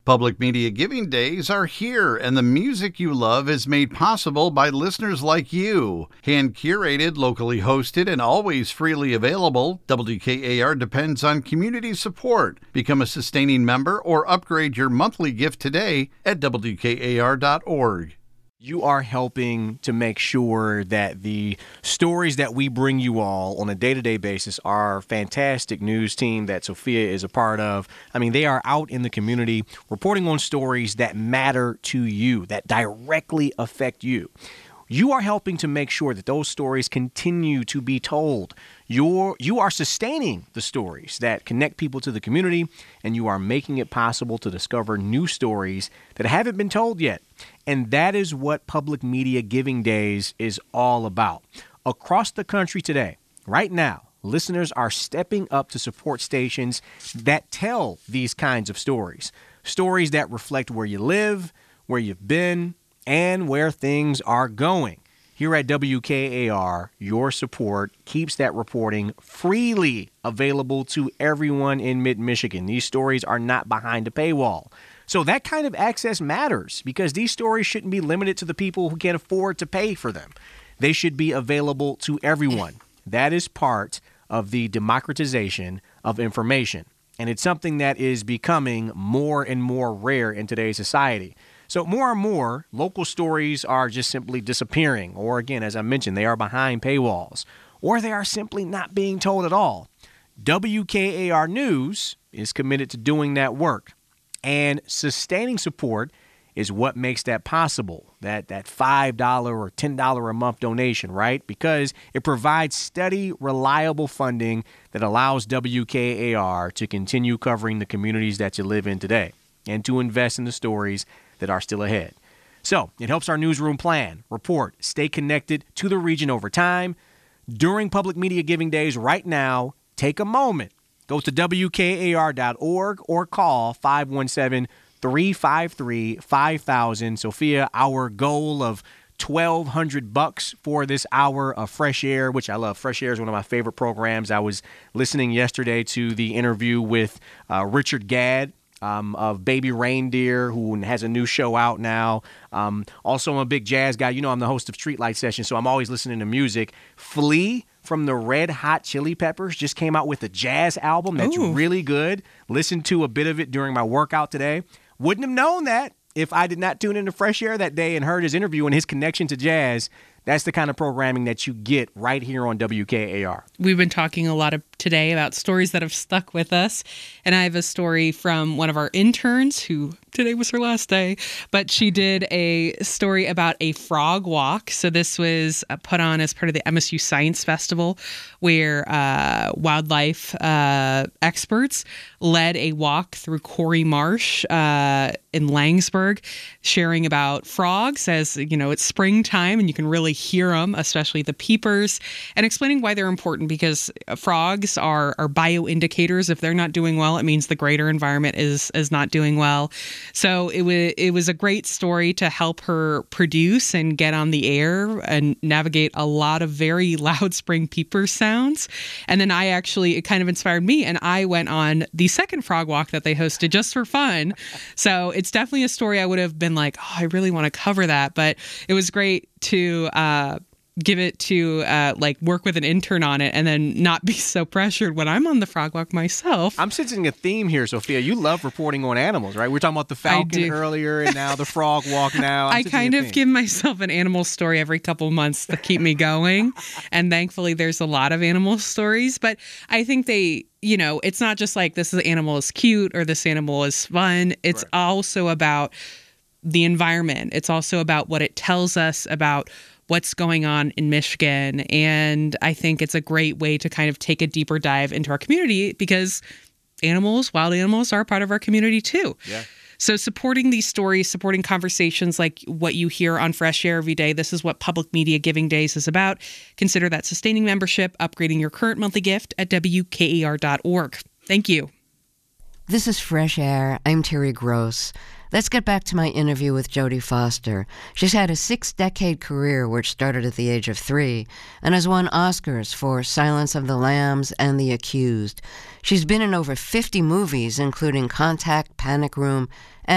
Public Media Giving Days are here, and the music you love is made possible by listeners like you. Hand-curated, locally hosted, and always freely available, WKAR depends on community support. Become a sustaining member or upgrade your monthly gift today at WKAR.org. You are helping to make sure that the stories that we bring you all on a day-to-day basis are fantastic news team that Sophia is a part of. I mean, they are out in the community reporting on stories that matter to you, that directly affect you. You are helping to make sure that those stories continue to be told. You are sustaining the stories that connect people to the community, and you are making it possible to discover new stories that haven't been told yet. And that is what Public Media Giving Days is all about. Across the country today, right now, listeners are stepping up to support stations that tell these kinds of stories. Stories that reflect where you live, where you've been, and where things are going. Here at WKAR, your support keeps that reporting freely available to everyone in mid-Michigan. These stories are not behind a paywall. So that kind of access matters because these stories shouldn't be limited to the people who can't afford to pay for them. They should be available to everyone. That is part of the democratization of information. And it's something that is becoming more and more rare in today's society. So more and more, local stories are just simply disappearing. Or again, as I mentioned, they are behind paywalls. Or they are simply not being told at all. WKAR News is committed to doing that work. And sustaining support is what makes that possible, that $5 or $10 a month donation, right? Because it provides steady, reliable funding that allows WKAR to continue covering the communities that you live in today and to invest in the stories that are still ahead. So it helps our newsroom plan, report, stay connected to the region over time. During Public Media Giving Days right now, take a moment. Go to WKAR.org or call 517-353-5000. Sophia, our goal of $1,200 for this hour of Fresh Air, which I love. Fresh Air is one of my favorite programs. I was listening yesterday to the interview with Richard Gadd, of Baby Reindeer, who has a new show out now. Also, I'm a big jazz guy. You know, I'm the host of Streetlight Sessions, so I'm always listening to music. Flea from the Red Hot Chili Peppers just came out with a jazz album that's really good. Listened to a bit of it during my workout today. Wouldn't have known that if I did not tune into Fresh Air that day and heard his interview and his connection to jazz. That's the kind of programming that you get right here on WKAR. We've been talking a lot today about stories that have stuck with us. And I have a story from one of our interns who today was her last day, but she did a story about a frog walk. So this was put on as part of the MSU Science Festival, where wildlife experts led a walk through Corey Marsh in Langsburg, sharing about frogs as, you know, it's springtime and you can really hear them, especially the peepers, and explaining why they're important because frogs are bioindicators. If they're not doing well, it means the greater environment is not doing well. So it was a great story to help her produce and get on the air and navigate a lot of very loud spring peeper sounds. And then it kind of inspired me, and I went on the second frog walk that they hosted just for fun. So it's definitely a story I would have been like, oh, I really want to cover that. But it was great to give it to work with an intern on it and then not be so pressured when I'm on the frog walk myself. I'm sensing a theme here, Sophia. You love reporting on animals, right? We were talking about the falcon earlier and now the frog walk now. I kind of give myself an animal story every couple of months to keep me going. And thankfully there's a lot of animal stories, but I think it's not just like this animal is cute or this animal is fun. It's also about the environment. It's also about what it tells us about what's going on in Michigan. And I think it's a great way to kind of take a deeper dive into our community because wild animals are a part of our community too. Yeah. So supporting these stories, supporting conversations like what you hear on Fresh Air every day, this is what Public Media Giving Days is about. Consider that sustaining membership, upgrading your current monthly gift at WKAR.org. Thank you. This is Fresh Air. I'm Terry Gross. Let's get back to my interview with Jodie Foster. She's had a 6-decade career which started at the age of 3 and has won Oscars for Silence of the Lambs and The Accused. She's been in over 50 movies, including Contact, Panic Room,